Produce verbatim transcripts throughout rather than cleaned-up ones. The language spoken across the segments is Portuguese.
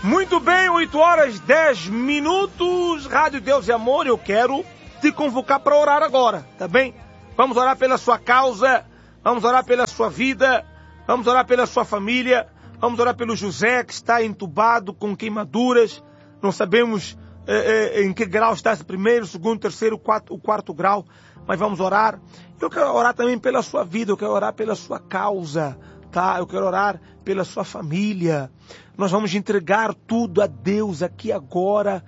Muito bem, oito horas, dez minutos, Rádio Deus e Amor, eu quero te convocar para orar agora, tá bem? Vamos orar pela sua causa, vamos orar pela sua vida, vamos orar pela sua família, vamos orar pelo José que está entubado com queimaduras, não sabemos eh, eh, em que grau está esse primeiro, segundo, terceiro, quarto, o quarto grau, mas vamos orar. Eu quero orar também pela sua vida, eu quero orar pela sua causa, tá? Eu quero orar pela sua família. Nós vamos entregar tudo a Deus aqui agora,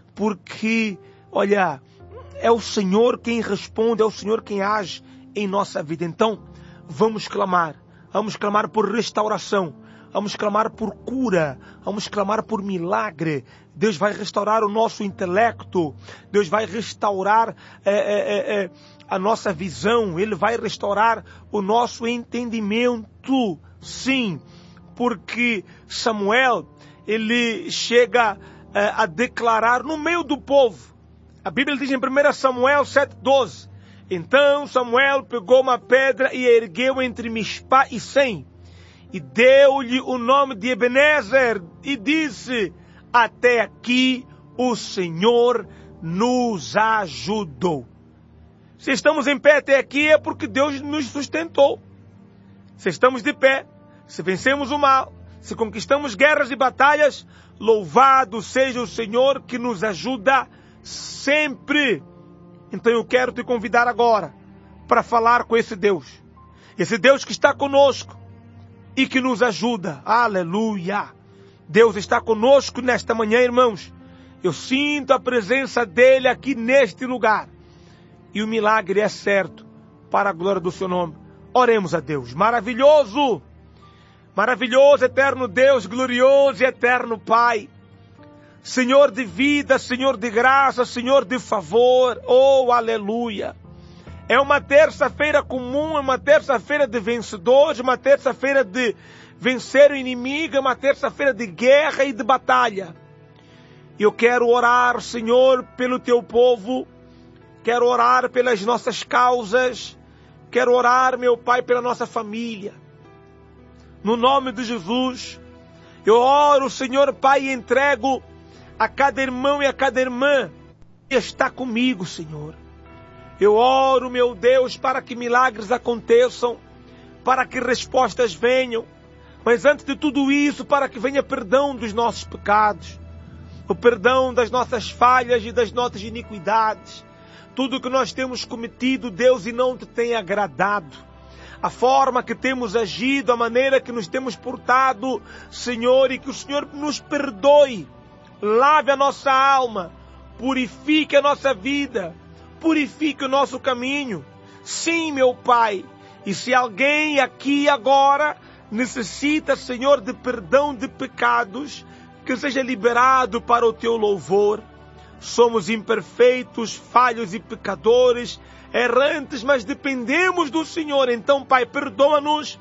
porque, olha, é o Senhor quem responde, é o Senhor quem age em nossa vida. Então, vamos clamar, vamos clamar por restauração, vamos clamar por cura, vamos clamar por milagre. Deus vai restaurar o nosso intelecto, Deus vai restaurar é, é, é, a nossa visão, Ele vai restaurar o nosso entendimento, sim, porque Samuel, ele chega é, a declarar no meio do povo. A Bíblia diz em primeiro Samuel sete, doze. Então Samuel pegou uma pedra e a ergueu entre Mispá e Sem, e deu-lhe o nome de Ebenezer, e disse: até aqui o Senhor nos ajudou. Se estamos em pé até aqui é porque Deus nos sustentou. Se estamos de pé, se vencemos o mal, se conquistamos guerras e batalhas, louvado seja o Senhor que nos ajuda sempre. Então eu quero te convidar agora para falar com esse Deus. Esse Deus que está conosco e que nos ajuda. Aleluia! Deus está conosco nesta manhã, irmãos. Eu sinto a presença dele aqui neste lugar. E o milagre é certo para a glória do seu nome. Oremos a Deus. Maravilhoso! Maravilhoso, eterno Deus, glorioso e eterno Pai. Senhor de vida, Senhor de graça, Senhor de favor. Oh, aleluia. É uma terça-feira comum, é uma terça-feira de vencedores, uma terça-feira de vencer o inimigo, é uma terça-feira de guerra e de batalha. Eu quero orar, Senhor, pelo teu povo. Quero orar pelas nossas causas. Quero orar, meu Pai, pela nossa família. No nome de Jesus, eu oro, Senhor Pai, e entrego a cada irmão e a cada irmã que está comigo, Senhor. Eu oro, meu Deus, para que milagres aconteçam, para que respostas venham, mas antes de tudo isso, para que venha perdão dos nossos pecados, o perdão das nossas falhas e das nossas iniquidades, tudo que nós temos cometido, Deus, e não te tem agradado. A forma que temos agido, a maneira que nos temos portado, Senhor, e que o Senhor nos perdoe. Lave a nossa alma, purifique a nossa vida, purifique o nosso caminho. Sim, meu Pai, e se alguém aqui agora necessita, Senhor, de perdão de pecados, que seja liberado para o teu louvor. Somos imperfeitos, falhos e pecadores, errantes, mas dependemos do Senhor. Então, Pai, perdoa-nos,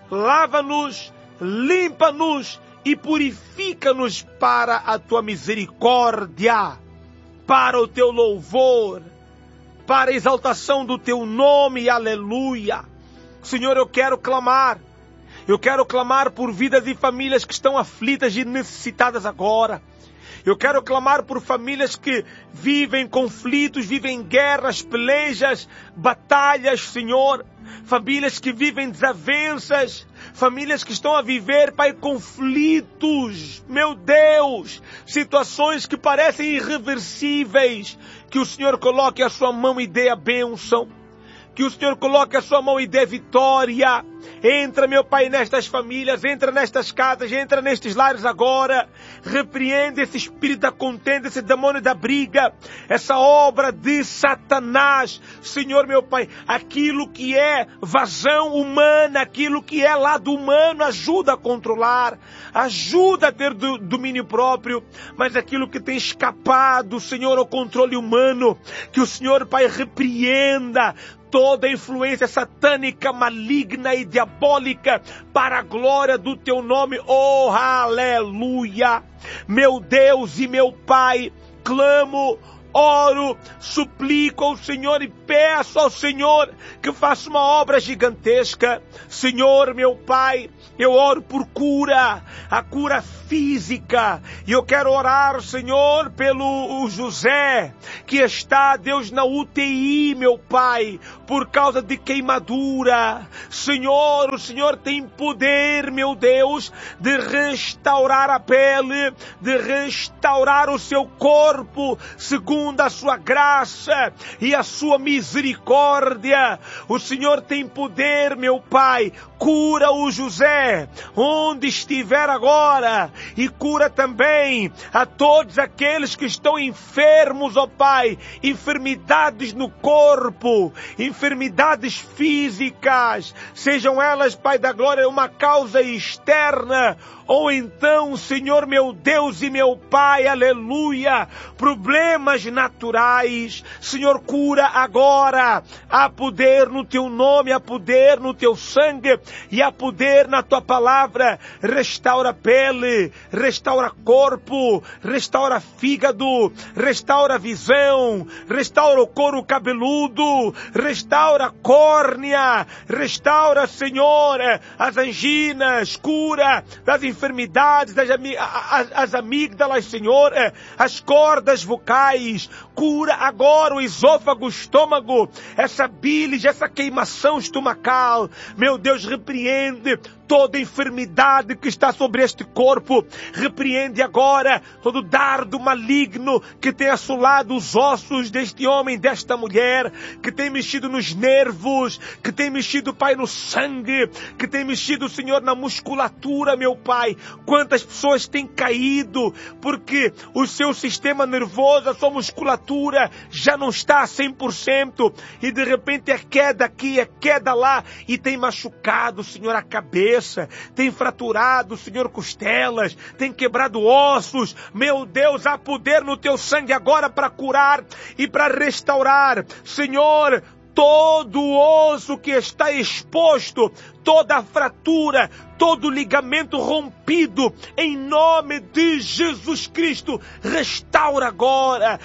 lava-nos, limpa-nos e purifica-nos para a tua misericórdia, para o teu louvor, para a exaltação do teu nome. Aleluia! Senhor, eu quero clamar, eu quero clamar por vidas e famílias que estão aflitas e necessitadas agora. Eu quero clamar por famílias que vivem conflitos, vivem guerras, pelejas, batalhas, Senhor. Famílias que vivem desavenças, famílias que estão a viver, Pai, conflitos, meu Deus, situações que parecem irreversíveis. Que o Senhor coloque a sua mão e dê a bênção. Que o Senhor coloque a sua mão e dê vitória. Entra, meu Pai, nestas famílias, entra nestas casas, entra nestes lares agora. Repreende esse espírito da contenda, esse demônio da briga, essa obra de Satanás. Senhor, meu Pai, aquilo que é vazão humana, aquilo que é lado humano, ajuda a controlar, ajuda a ter do, domínio próprio. Mas aquilo que tem escapado, Senhor, ao controle humano, que o Senhor, Pai, repreenda toda influência satânica, maligna e diabólica para a glória do teu nome. Oh, aleluia! Meu Deus e meu Pai, clamo oro, suplico ao Senhor e peço ao Senhor que faça uma obra gigantesca. Senhor, meu Pai, eu oro por cura, a cura física. E eu quero orar, Senhor, pelo José, que está, Deus, na U T I, meu Pai, por causa de queimadura. Senhor, o Senhor tem poder, meu Deus, de restaurar a pele, de restaurar o seu corpo, segundo a sua graça e a sua misericórdia. O Senhor tem poder, meu Pai. Cura o José, onde estiver agora, e cura também a todos aqueles que estão enfermos, ó Pai, enfermidades no corpo, enfermidades físicas, sejam elas, Pai da glória, uma causa externa, ou então, Senhor meu Deus e meu Pai, aleluia, problemas naturais. Senhor, cura agora. Há poder no Teu nome, há poder no Teu sangue e há poder na Tua palavra. Restaura a pele, restaura corpo, restaura fígado, restaura a visão, restaura o couro cabeludo, restaura a córnea, restaura, Senhor, as anginas, cura das enfermidades, das, as, as amígdalas, Senhor, as cordas vocais, cura agora o esôfago, o estômago, essa bile, essa queimação estomacal. Meu Deus, repreende toda enfermidade que está sobre este corpo, repreende agora todo dardo maligno que tem assolado os ossos deste homem, desta mulher, que tem mexido nos nervos, que tem mexido, Pai, no sangue, que tem mexido, Senhor, na musculatura, meu Pai. Quantas pessoas têm caído porque o seu sistema nervoso, a sua musculatura já não está a cem por cento e de repente é queda aqui, é queda lá e tem machucado, Senhor, a cabeça, tem fraturado, Senhor, costelas, tem quebrado ossos. Meu Deus, há poder no Teu sangue agora para curar e para restaurar. Senhor, todo o osso que está exposto, toda a fratura, todo ligamento rompido, em nome de Jesus Cristo, restaura agora,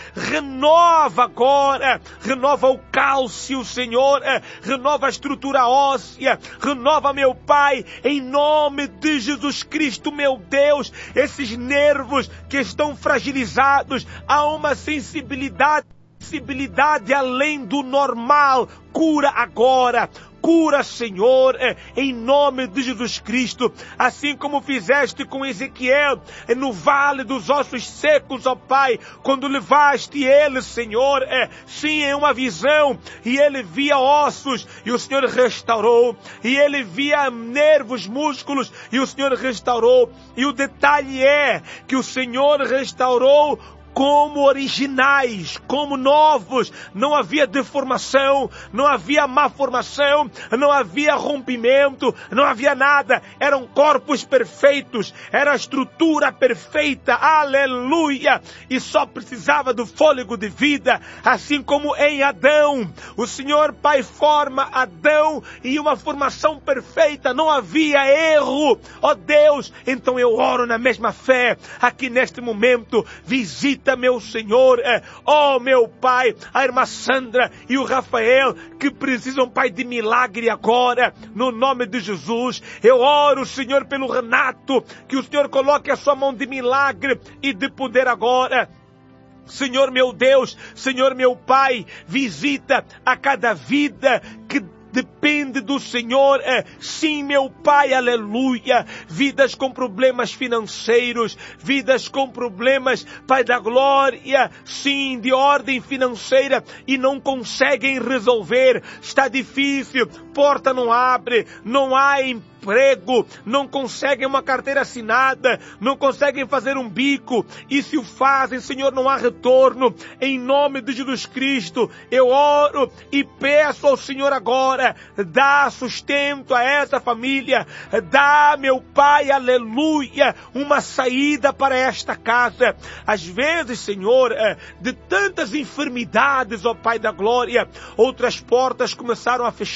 renova agora, renova o cálcio, Senhor, renova a estrutura óssea, renova, meu Pai, em nome de Jesus Cristo, meu Deus, esses nervos que estão fragilizados, há uma sensibilidade, sensibilidade além do normal, cura agora. Cura, Senhor, em nome de Jesus Cristo, assim como fizeste com Ezequiel, no vale dos ossos secos, ó Pai, quando levaste ele, Senhor, sim, em uma visão, e ele via ossos, e o Senhor restaurou, e ele via nervos, músculos, e o Senhor restaurou, e o detalhe é que o Senhor restaurou como originais, como novos, não havia deformação, não havia má formação, não havia rompimento, não havia nada, eram corpos perfeitos, era a estrutura perfeita, aleluia, e só precisava do fôlego de vida, assim como em Adão, o Senhor Pai forma Adão em uma formação perfeita, não havia erro, ó Deus, então eu oro na mesma fé, aqui neste momento, visita meu Senhor, ó oh, meu Pai, a irmã Sandra e o Rafael, que precisam, Pai, de milagre agora, no nome de Jesus. Eu oro, Senhor, pelo Renato, que o Senhor coloque a sua mão de milagre e de poder agora. Senhor meu Deus, Senhor meu Pai, visita a cada vida que depende do Senhor, é, sim, meu Pai, aleluia, vidas com problemas financeiros, vidas com problemas, Pai da glória, sim, de ordem financeira e não conseguem resolver, está difícil, porta não abre, não há emprego, emprego, não conseguem uma carteira assinada, não conseguem fazer um bico, e se o fazem, Senhor, não há retorno. Em nome de Jesus Cristo, eu oro e peço ao Senhor agora, dá sustento a essa família, dá, meu Pai, aleluia, uma saída para esta casa. Às vezes, Senhor, de tantas enfermidades, ó Pai da glória, outras portas começaram a fechar-se,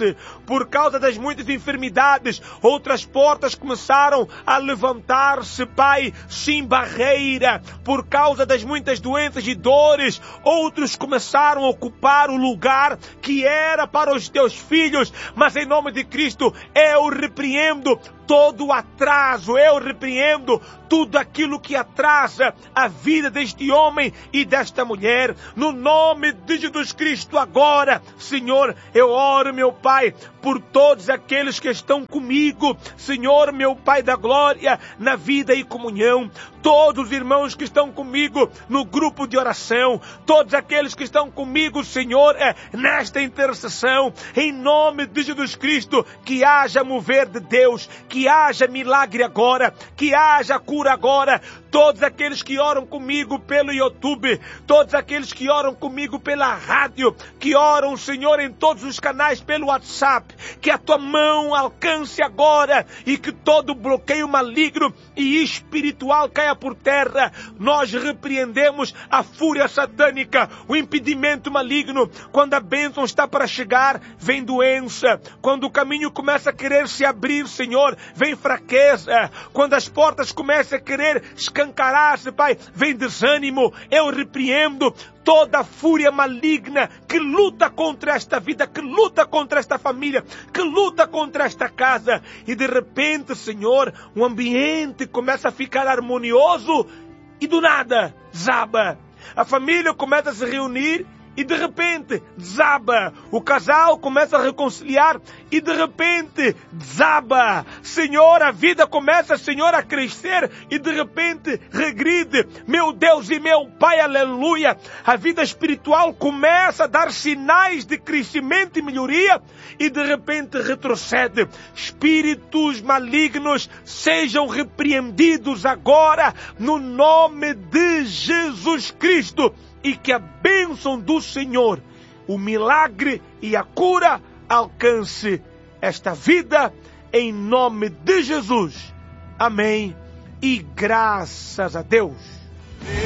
alcance. Por causa das muitas enfermidades, outras portas começaram a levantar-se, Pai, sem barreira. Por causa das muitas doenças e dores, outros começaram a ocupar o lugar que era para os teus filhos. Mas em nome de Cristo, eu repreendo todo o atraso, eu repreendo tudo aquilo que atrasa a vida deste homem e desta mulher. No nome de Jesus Cristo agora, Senhor, eu oro, meu Pai, por todos aqueles que estão comigo, Senhor, meu Pai da glória, na vida e comunhão. Todos os irmãos que estão comigo no grupo de oração, todos aqueles que estão comigo, Senhor, é, nesta intercessão, em nome de Jesus Cristo, que haja mover de Deus, que haja milagre agora, que haja cura agora. Todos aqueles que oram comigo pelo YouTube, todos aqueles que oram comigo pela rádio, que oram, Senhor, em todos os canais pelo WhatsApp, que a tua mão alcance agora e que todo bloqueio maligno e espiritual caia por terra. Nós repreendemos a fúria satânica, o impedimento maligno. Quando a bênção está para chegar, vem doença. Quando o caminho começa a querer se abrir, Senhor, vem fraqueza. Quando as portas começam a querer escancarar-se, Pai, vem desânimo. Eu repreendo toda a fúria maligna que luta contra esta vida, que luta contra esta família, que luta contra esta casa. E de repente, Senhor, o ambiente começa a ficar harmonioso e do nada, desaba. A família começa a se reunir e de repente desaba. O casal começa a reconciliar e de repente desaba. Senhor, a vida começa, Senhor, a crescer e de repente regride. Meu Deus e meu Pai, aleluia. A vida espiritual começa a dar sinais de crescimento e melhoria e de repente retrocede. Espíritos malignos sejam repreendidos agora no nome de Jesus Cristo. E que a bênção do Senhor, o milagre e a cura alcance esta vida em nome de Jesus. Amém. E graças a Deus.